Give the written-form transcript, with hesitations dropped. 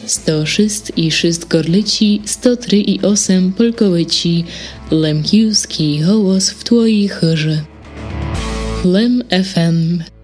106 i 6 gorlici, 103 i 8 polkołyci, Lemkiewski hołos w twojej chórze. Lem FM